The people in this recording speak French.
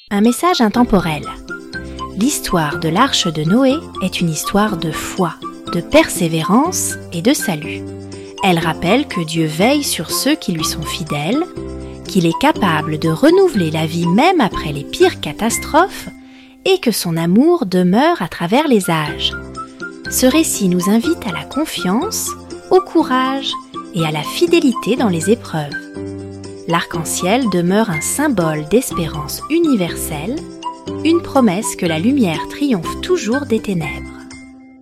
Un message intemporel. L'histoire de l'Arche de Noé est une histoire de foi, de persévérance et de salut. Elle rappelle que Dieu veille sur ceux qui lui sont fidèles, qu'il est capable de renouveler la vie même après les pires catastrophes et que son amour demeure à travers les âges. Ce récit nous invite à la confiance, au courage et à la fidélité dans les épreuves. L'arc-en-ciel demeure un symbole d'espérance universelle, une promesse que la lumière triomphe toujours des ténèbres.